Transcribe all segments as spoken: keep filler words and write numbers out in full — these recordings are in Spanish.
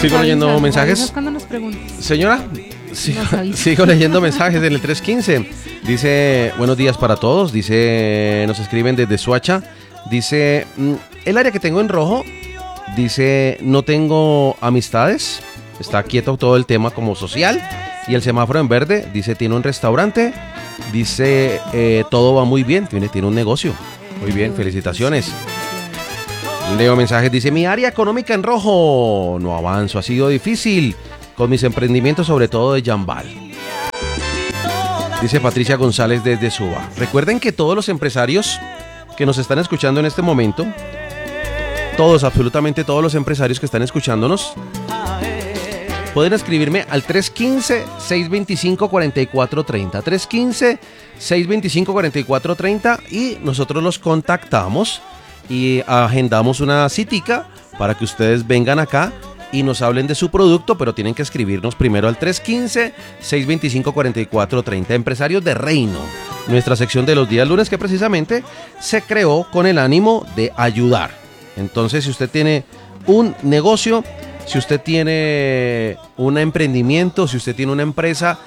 Sigo leyendo avisas, mensajes. avisas cuando nos preguntes. Señora, sigo, Nos avisa. sigo leyendo mensajes en el tres quince. Dice, buenos días para todos. Dice, nos escriben desde Suacha. Dice, mm, el área que tengo en rojo. Dice, no tengo amistades. Está quieto todo el tema como social. Y el semáforo en verde. Dice, tiene un restaurante. Dice, eh, todo va muy bien. Tiene, tiene un negocio. Muy bien, felicitaciones. Leo mensajes, dice, mi área económica en rojo. No avanzo, ha sido difícil con mis emprendimientos, sobre todo de Jambal. Dice Patricia González desde Suba. Recuerden que todos los empresarios que nos están escuchando en este momento, todos, absolutamente todos los empresarios que están escuchándonos, pueden escribirme al tres uno cinco, seis dos cinco, cuatro cuatro tres cero. tres uno cinco, seis dos cinco, cuatro cuatro tres cero y nosotros los contactamos y agendamos una citica para que ustedes vengan acá y nos hablen de su producto, pero tienen que escribirnos primero al tres uno cinco, seis dos cinco, cuatro cuatro tres cero. Empresarios de Reino, nuestra sección de los días lunes que precisamente se creó con el ánimo de ayudar. Entonces, si usted tiene un negocio, si usted tiene un emprendimiento, si usted tiene una empresa,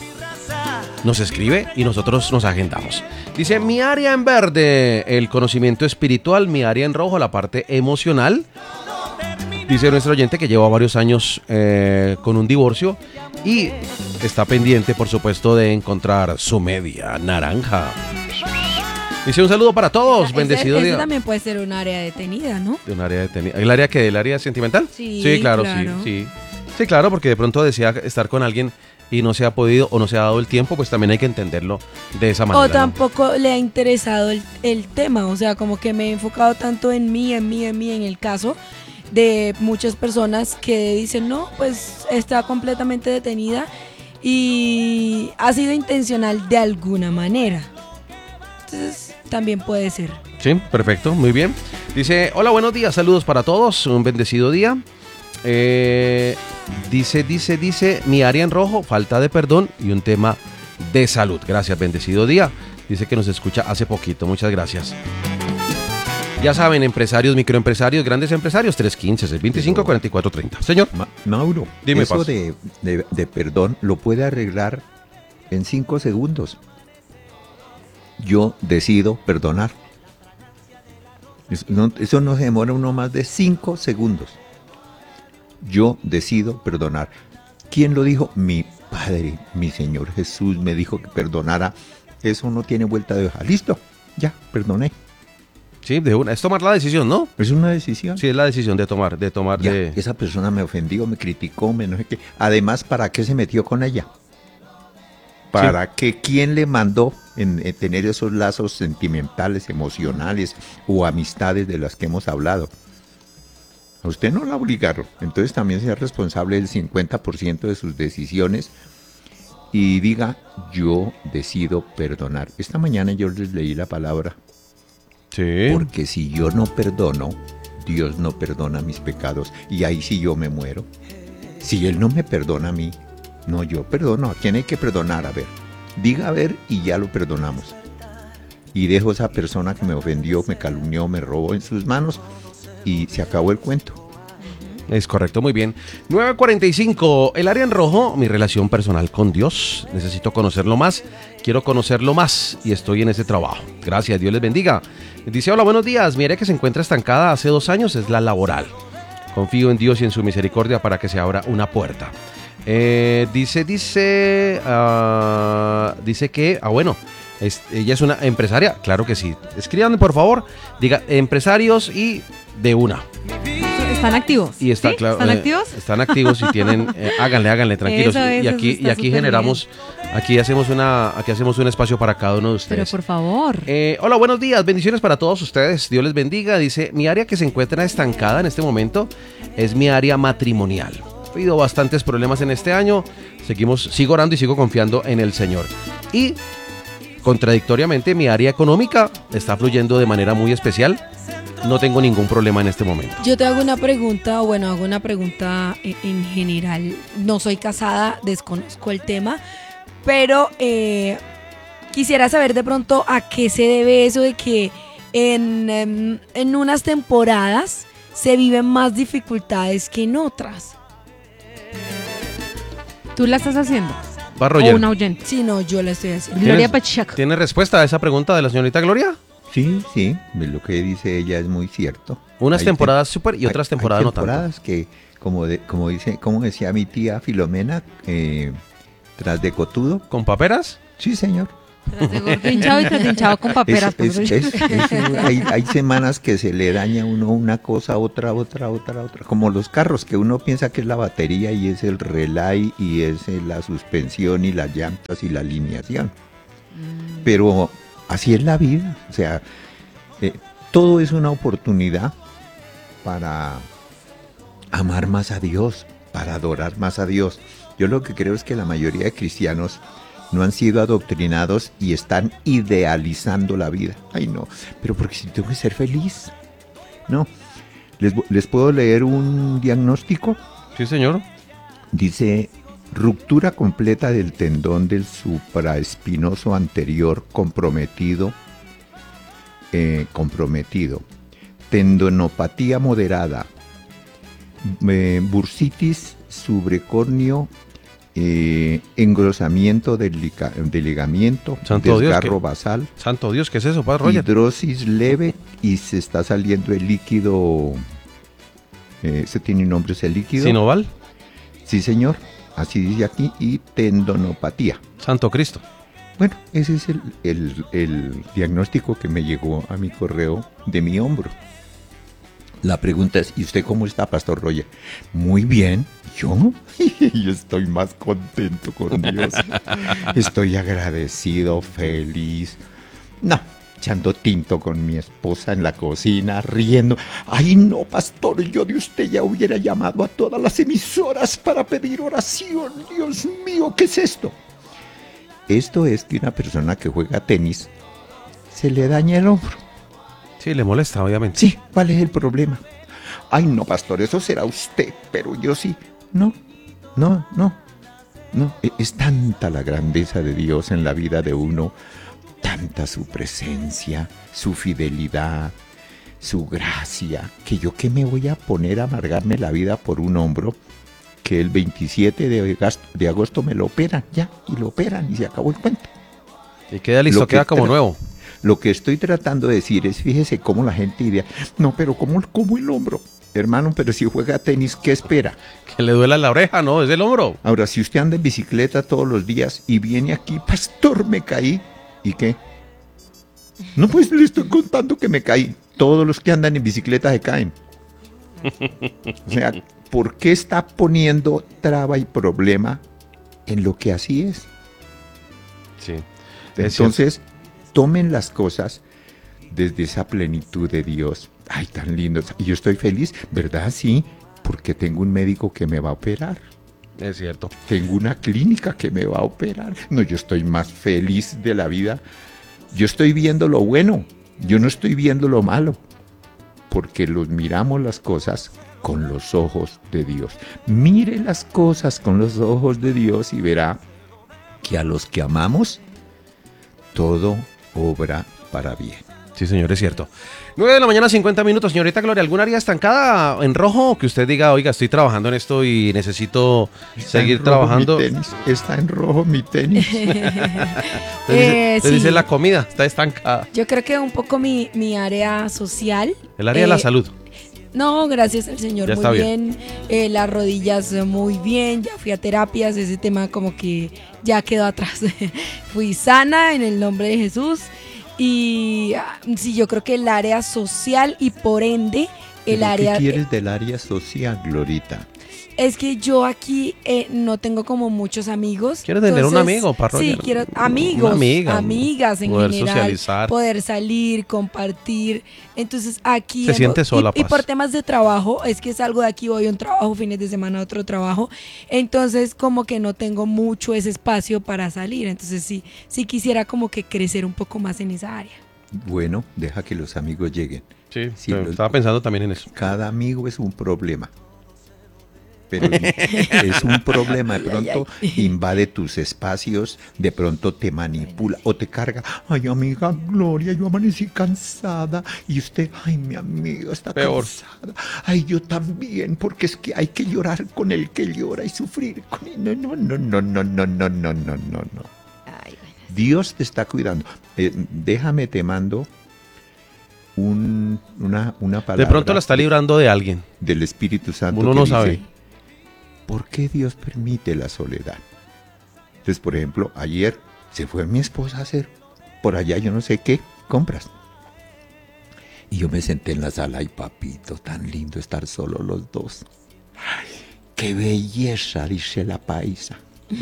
nos escribe y nosotros nos agendamos. Dice, mi área en verde, el conocimiento espiritual, mi área en rojo, la parte emocional. Dice nuestro oyente que lleva varios años eh, con un divorcio y está pendiente, por supuesto, de encontrar su media naranja. Dice, un saludo para todos, ese, bendecido ese día. también puede ser un área detenida, ¿no? De un área detenida. ¿El área que ¿El área sentimental? Sí, sí claro, claro. sí, sí. Sí, claro, porque de pronto desea estar con alguien y no se ha podido o no se ha dado el tiempo, pues también hay que entenderlo de esa manera. O ¿no? tampoco le ha interesado el, el tema, o sea, como que me he enfocado tanto en mí, en mí, en mí, en el caso de muchas personas que dicen, no, pues está completamente detenida y ha sido intencional de alguna manera. Entonces, también puede ser. Sí, perfecto, muy bien. Dice, hola, buenos días, saludos para todos, un bendecido día. Eh, dice, dice, dice, mi área en rojo, falta de perdón y un tema de salud. Gracias, bendecido día. Dice que nos escucha hace poquito, muchas gracias. Ya saben, empresarios, microempresarios, grandes empresarios, tres uno cinco, seis dos cinco, cuatro cuatro tres cero. Señor. Ma- Mauro, Dime, eso Paz. de, de, de perdón lo puede arreglar en cinco segundos. Yo decido perdonar. Eso no, eso no se demora uno más de cinco segundos. Yo decido perdonar. ¿Quién lo dijo? Mi Padre, mi Señor Jesús me dijo que perdonara. Eso no tiene vuelta de hoja. Listo, ya, perdoné. Sí, de una. Es tomar la decisión, ¿no? Es una decisión. Sí, es la decisión de tomar, de tomar Ya, de... esa persona me ofendió, me criticó, me no sé qué. Además, ¿para qué se metió con ella? ¿Para qué? ¿Quién le mandó en, en tener esos lazos sentimentales, emocionales o amistades de las que hemos hablado? A usted no la obligaron. Entonces también sea responsable del cincuenta por ciento de sus decisiones y diga, yo decido perdonar. Esta mañana yo les leí la palabra. Sí. Porque si yo no perdono, Dios no perdona mis pecados. Y ahí sí yo me muero. Si Él no me perdona a mí, no, yo perdono. ¿A quién hay que perdonar? A ver, diga a ver y ya lo perdonamos. Y dejo a esa persona que me ofendió, me calumnió, me robó en sus manos y se acabó el cuento. Es correcto, muy bien. nueve cuarenta y cinco, el área en rojo, mi relación personal con Dios. Necesito conocerlo más, quiero conocerlo más y estoy en ese trabajo. Gracias, Dios les bendiga. Dice, hola, buenos días. Mi área que se encuentra estancada hace dos años es la laboral. Confío en Dios y en su misericordia para que se abra una puerta. Eh, dice, dice, uh, dice que, ah, bueno, es, ella es una empresaria. Claro que sí. Escriban, por favor, diga empresarios y de una. ¿Están activos? Y está ¿Sí? claro, ¿Están eh, activos? Están activos y tienen, eh, háganle, háganle, tranquilos. Eso, eso, y aquí, eso y está aquí súper generamos, aquí hacemos una, aquí hacemos un espacio para cada uno de Pero ustedes. por favor. Eh, hola, buenos días, bendiciones para todos ustedes. Dios les bendiga. Dice, mi área que se encuentra estancada en este momento es mi área matrimonial. He habido bastantes problemas en este año. Seguimos, sigo orando y sigo confiando en el Señor. Y contradictoriamente, mi área económica está fluyendo de manera muy especial. No tengo ningún problema en este momento. Yo te hago una pregunta, o bueno, hago una pregunta en, en general. No soy casada, desconozco el tema, pero eh, quisiera saber de pronto a qué se debe eso de que en, en, en unas temporadas se viven más dificultades que en otras. ¿Tú la estás haciendo? Va ¿O Roger. un oyente? Sí, no, yo la estoy haciendo. Gloria ¿Tienes- Pacheco. ¿Tiene respuesta a esa pregunta de la señorita Gloria? Sí, sí, lo que dice ella es muy cierto. Unas Hay temporadas súper y hay- otras hay temporadas no tanto. temporadas que, como, de, como, dice, como decía mi tía Filomena, eh, tras de cotudo. ¿Con paperas? Sí, señor. Tras de gordo hinchado y tras de hinchado con paperas. Es- es- pues. es- es- hay, hay semanas que se le daña a uno una cosa, otra, otra, otra, otra. Como los carros, que uno piensa que es la batería y es el relay y es eh, la suspensión y las llantas y la alineación. Pero así es la vida. O sea, eh, todo es una oportunidad para amar más a Dios, para adorar más a Dios. Yo lo que creo es que la mayoría de cristianos no han sido adoctrinados y están idealizando la vida. Ay, no, pero porque si tengo que ser feliz. No. ¿Les, les puedo leer un diagnóstico? Sí, señor. Dice, ruptura completa del tendón del supraespinoso anterior comprometido, eh, comprometido, tendonopatía moderada, eh, bursitis subrecórneo, eh, engrosamiento del, liga- del ligamento, Santo Dios, desgarro ¿qué? basal, Santo Dios, ¿qué es eso, padre Roger? hidrosis leve y se está saliendo el líquido, eh, ¿ese tiene nombre ese líquido? Sinoval, Sí, señor, así dice aquí, y tendonopatía. Santo Cristo. Bueno, ese es el, el- el diagnóstico que me llegó a mi correo de mi hombro. La pregunta es, ¿y usted cómo está, Pastor Roger? Muy bien, ¿yo? Yo estoy más contento con Dios. Estoy agradecido, feliz. No, echando tinto con mi esposa en la cocina, riendo. Ay, no, pastor, yo de usted ya hubiera llamado a todas las emisoras para pedir oración. Dios mío, ¿qué es esto? Esto es que una persona que juega tenis se le daña el hombro. Sí, le molesta, obviamente. Sí, ¿cuál es el problema? Ay, no, pastor, eso será usted, pero yo sí. No, no, no, no. E- Es tanta la grandeza de Dios en la vida de uno, tanta su presencia, su fidelidad, su gracia, que yo qué me voy a poner a amargarme la vida por un hombro que el veintisiete de agosto, de agosto me lo operan, ya, y lo operan y se acabó el cuento. Y queda listo, Lo que queda como tra- nuevo. Lo que estoy tratando de decir es, fíjese cómo la gente idea, no, pero ¿cómo, cómo el hombro? Hermano, pero si juega tenis, ¿qué espera? Que le duela la oreja, ¿no? Es el hombro. Ahora, si usted anda en bicicleta todos los días y viene aquí, pastor, me caí, ¿y qué? No, pues le estoy contando que me caí. Todos los que andan en bicicleta se caen. O sea, ¿por qué está poniendo traba y problema en lo que así es? Sí. Entonces, tomen las cosas desde esa plenitud de Dios. Ay, tan lindo. Y yo estoy feliz, ¿verdad? Sí, porque tengo un médico que me va a operar. Es cierto. Tengo una clínica que me va a operar. No, yo estoy más feliz de la vida. Yo estoy viendo lo bueno. Yo no estoy viendo lo malo. Porque los miramos las cosas con los ojos de Dios. Mire las cosas con los ojos de Dios y verá que a los que amamos, todo obra para bien. Sí, señor, es cierto. nueve de la mañana, cincuenta minutos. Señorita Gloria, ¿algún área estancada en rojo que usted diga, oiga, estoy trabajando en esto y necesito Está seguir en rojo trabajando? mi tenis, está en rojo mi tenis. Entonces, Eh, entonces dice sí. la comida, está estancada. Yo creo que un poco mi, mi área social. El área de la eh, salud. No, gracias al Señor, Ya muy está bien. Eh, las rodillas eh, muy bien, ya fui a terapias, ese tema como que ya quedó atrás. Fui sana en el nombre de Jesús. Y ah, sí, yo creo que el área social y por ende el ¿Pero área... ¿Qué quieres del área social, Glorita? Es que yo aquí eh, no tengo como muchos amigos. ¿Quieres tener un entonces, amigo, para Sí, Roger? quiero amigos, Una amiga, amigas en poder general, socializar. poder salir, compartir. Entonces aquí Se en- siente sola, y, y Paz. por temas de trabajo, es que salgo de aquí, voy a un trabajo, fines de semana a otro trabajo. Entonces como que no tengo mucho ese espacio para salir. Entonces sí, sí quisiera como que crecer un poco más en esa área. Bueno, deja que los amigos lleguen. Sí, Sí, pero los- estaba pensando también en eso. Cada amigo es un problema. pero es un problema. De pronto invade tus espacios, de pronto te manipula o te carga. Ay, amiga Gloria, yo amanecí cansada. Y usted, ay, mi amigo, está Peor. cansada. Ay, yo también, porque es que hay que llorar con el que llora y sufrir con él. No, no, no, no, no, no, no, no, no, no, no. Ay, bueno. Dios te está cuidando. Eh, déjame, te mando un, una, una palabra. De pronto la está librando de alguien. Del Espíritu Santo. Uno que no dice, sabe. ¿por qué Dios permite la soledad? Entonces, por ejemplo, ayer se fue mi esposa a hacer por allá yo no sé qué compras. Y yo me senté en la sala, ay papito, tan lindo estar solo los dos. Ay, qué belleza, dice la paisa.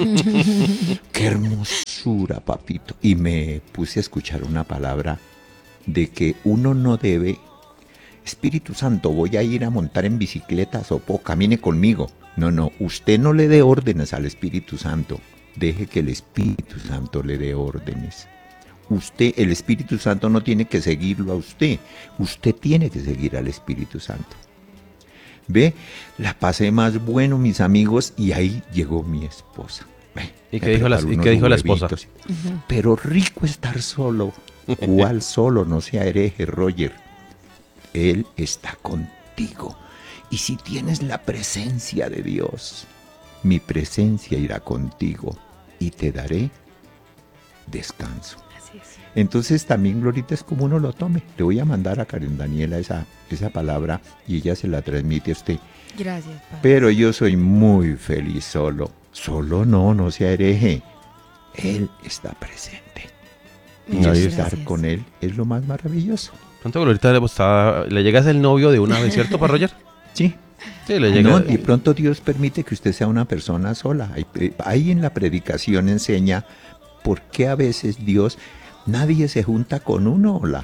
Qué hermosura, papito. Y me puse a escuchar una palabra de que uno no debe, Espíritu Santo, voy a ir a montar en bicicleta, sopo, camine conmigo. No, no, usted no le dé órdenes al Espíritu Santo. Deje que el Espíritu Santo le dé órdenes. Usted, el Espíritu Santo no tiene que seguirlo a usted. Usted tiene que seguir al Espíritu Santo. Ve, la pasé más bueno, mis amigos, y ahí llegó mi esposa. Ve, ¿Y me qué dijo la- preparó y unos qué dijo la esposa? huevitos. Pero rico estar solo. ¿Cuál solo? No sea hereje, Roger. Él está contigo. Y si tienes la presencia de Dios, mi presencia irá contigo y te daré descanso. Así es. Entonces también, Glorita, es como uno lo tome. Le voy a mandar a Karen Daniela esa, esa palabra y ella se la transmite a usted. Gracias, Padre. Pero yo soy muy feliz solo. Solo no, no sea hereje. Él está presente. Y Muchas estar gracias. con él es lo más maravilloso. Pronto ahorita le, está- le llegas el novio de una vez, ¿cierto, para Roger? Sí. Sí, le llega. No, de pronto Dios permite que usted sea una persona sola. Ahí, eh, ahí en la predicación enseña por qué a veces Dios, nadie se junta con uno, hola.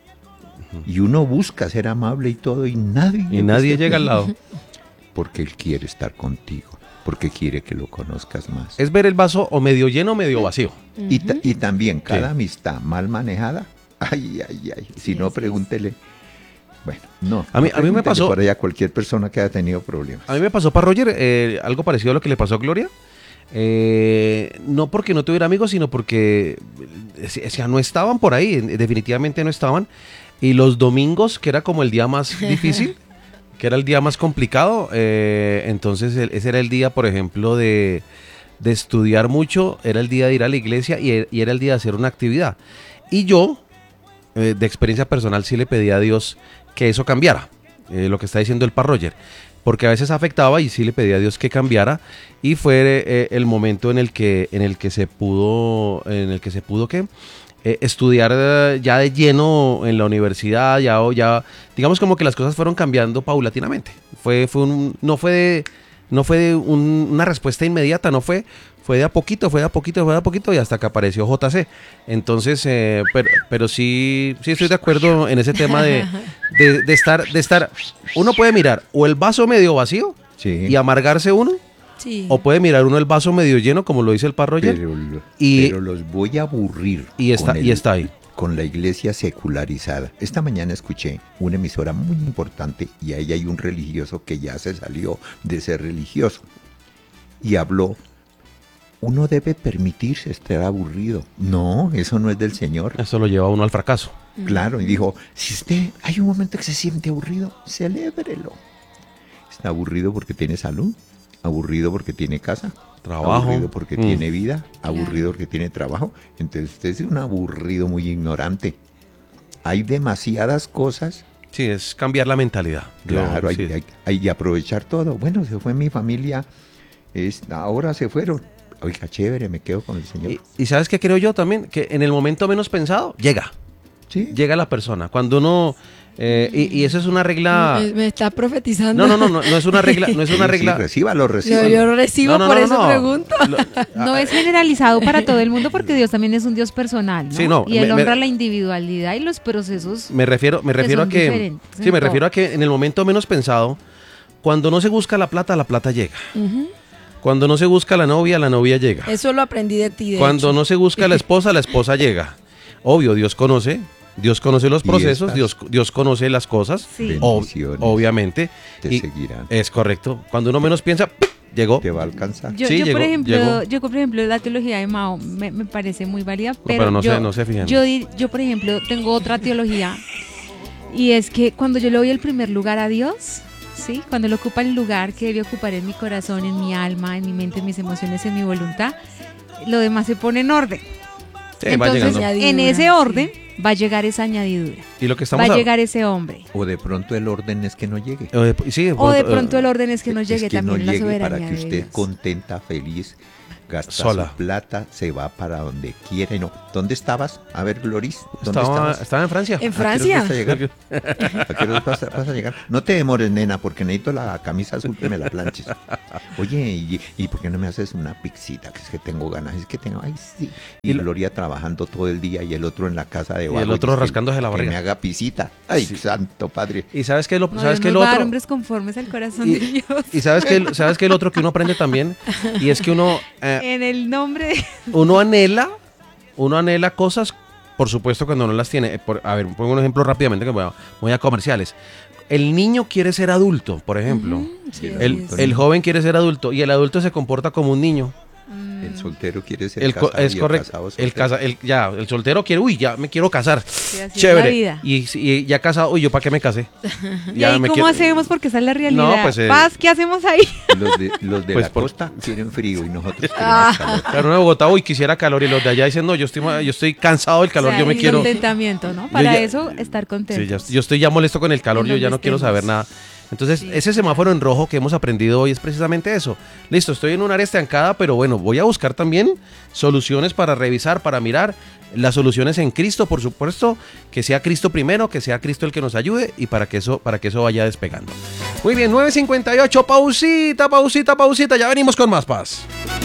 Y uno busca ser amable y todo, y nadie. Y nadie llega al lado. Porque Él quiere estar contigo, porque quiere que lo conozcas más. Es ver el vaso o medio lleno o medio vacío. Y, ta- y también cada Sí. amistad mal manejada, ay, ay, ay, si Sí, no, sí, pregúntele. Bueno, no. A mí- no a mí me pregúntele pasó- por allá a cualquier persona que haya tenido problemas. A mí me pasó para Roger eh, algo parecido a lo que le pasó a Gloria. Eh, no porque no tuviera amigos, sino porque eh, o sea, no estaban por ahí, eh, definitivamente no estaban. Y los domingos, que era como el día más difícil, que era el día más complicado, eh, entonces el- ese era el día, por ejemplo, de, de estudiar mucho, era el día de ir a la iglesia y, y era el día de hacer una actividad. Y yo, eh, de experiencia personal, sí le pedí a Dios que eso cambiara, eh, lo que está diciendo el par Roger, porque a veces afectaba y sí le pedí a Dios que cambiara y fue eh, el momento en el que en el que se pudo en el que se pudo que eh, estudiar eh, ya de lleno en la universidad, ya o ya digamos como que las cosas fueron cambiando paulatinamente. Fue fue un no fue de no fue de un- una respuesta inmediata, no fue fue de a poquito, fue de a poquito, fue de a poquito y hasta que apareció J C. Entonces, eh, pero, pero sí, sí estoy de acuerdo en ese tema de, de, de estar, de estar. Uno puede mirar o el vaso medio vacío Sí. y amargarse uno, Sí. o puede mirar uno el vaso medio lleno, como lo dice el par Roger, Pero, lo- Y- pero los voy a aburrir. y está, con y el- está ahí. con la iglesia secularizada. Esta mañana escuché una emisora muy importante y ahí hay un religioso que ya se salió de ser religioso y habló, uno debe permitirse estar aburrido. No, eso no es del Señor. Eso lo lleva a uno al fracaso. Claro, y dijo, si usted hay un momento que se siente aburrido, celébrelo. Está aburrido porque tiene salud, aburrido porque tiene casa, Trabajo. aburrido porque Mm. tiene vida, aburrido porque tiene trabajo. Entonces usted es un aburrido muy ignorante. Hay demasiadas cosas, Sí, es cambiar la mentalidad. Yo- claro, hay, sí. hay- hay que aprovechar todo. Bueno, se fue mi familia, es, ahora se fueron. Oiga, chévere, me quedo con el Señor. Y, y sabes qué creo yo también, que en el momento menos pensado, llega. Sí. Llega la persona. Cuando uno... eh, y, y eso es una regla... Me, me está profetizando. No, no, no, no, no es una regla, no es una Sí, regla... sí, recíbalo, Yo, recíbalo. yo recibo, No, no, por no, eso no. pregunto. Lo- No es generalizado para todo el mundo porque Dios también es un Dios personal, ¿no? Sí, no, y Él me- me- honra la individualidad y los procesos. Me refiero, me que refiero a son que... diferentes Sí, en me todo. refiero a que en el momento menos pensado, cuando no se busca la plata, la plata llega. Ujú. Cuando no se busca la novia, la novia llega. Eso lo aprendí de ti. De Cuando hecho. no se busca la esposa, la esposa llega. Obvio, Dios conoce Dios conoce los Y procesos, estas- Dios, Dios conoce las cosas, Sí. ob- Bendiciones. obviamente. Te y seguirán. es correcto. Cuando uno menos piensa, ¡pum! Llegó. Te va a alcanzar. Yo, Sí, yo, por llegó- ejemplo, llegó. yo por ejemplo la teología de Mao me, me parece muy válida, pero, pero no yo, se- no se fijan. Yo, di- yo por ejemplo tengo otra teología y es que cuando yo le doy el primer lugar a Dios, sí, cuando él ocupa el lugar que debe ocupar en mi corazón, en mi alma, en mi mente, en mis emociones, en mi voluntad, lo demás se pone en orden. Sí, va Entonces, llegando. Añadidura, en ese sí. orden va a llegar esa añadidura, Y lo que va estamos a a- llegar ese hombre. O de pronto el orden es que no llegue. o de- sí, O de eh, pronto el orden es que no Es llegue que también no la llegue soberanía para que de usted Dios. contenta, feliz, gasta Sola. su plata, se va para donde quiera y no. ¿Dónde estabas? A ver, Gloris, ¿dónde estaba, estabas? estaba en Francia. En ¿A qué Francia. horas vas a llegar? ¿A qué horas vas a, vas a llegar? No te demores, nena, porque necesito la camisa azul que me la planches. Oye, ¿y, y por qué no me haces una pixita? Que es que tengo ganas, es que tengo, ay, sí. Y, Y la- Gloria trabajando todo el día y el otro en la casa de Y el vago, otro dice, rascándose la Que barriga. me haga pisita. Ay, Sí. santo padre. Y sabes qué es lo, No, sabes Dios qué es nos lo va a dar otro. hombres conformes al corazón Y- de Dios. Y sabes que sabes que el otro que uno aprende también y es que uno eh, En el nombre de... uno anhela uno anhela cosas, por supuesto, cuando no las tiene. Eh, por- a ver, pongo un ejemplo rápidamente que voy a, voy a comerciales. El niño quiere ser adulto, por ejemplo. Sí, El, así es. el joven quiere ser adulto y el adulto se comporta como un niño. El soltero quiere ser El co- casado y es el correcto. casado El, soltero. casa, el, ya, el soltero quiere, uy, ya me quiero casar. Sí, así es Chévere. la vida. Y, y ya casado, uy, ¿yo para qué me casé? ¿Y ahí me cómo quiero- hacemos? Porque esa es la realidad. No, pues, eh, Paz, ¿qué hacemos ahí? Los de, los de Pues la por- costa quieren frío y nosotros Ah. queremos calor. Claro, uno de Bogotá, uy, quisiera calor. Y los de allá dicen, no, yo estoy, ma- yo estoy cansado del calor, O sea, yo me el quiero. contentamiento, ¿no? Para ya- eso, estar contento. Sí, ya- yo estoy ya molesto con el calor, En yo ya donde no quiero estemos. saber nada. Entonces, Sí, ese semáforo en rojo que hemos aprendido hoy es precisamente eso. Listo, estoy en un área estancada, pero bueno, voy a buscar también soluciones para revisar, para mirar las soluciones en Cristo, por supuesto, que sea Cristo primero, que sea Cristo el que nos ayude y para que eso, para que eso vaya despegando. Muy bien, nueve cincuenta y ocho, pausita, pausita, pausita, ya venimos con más paz.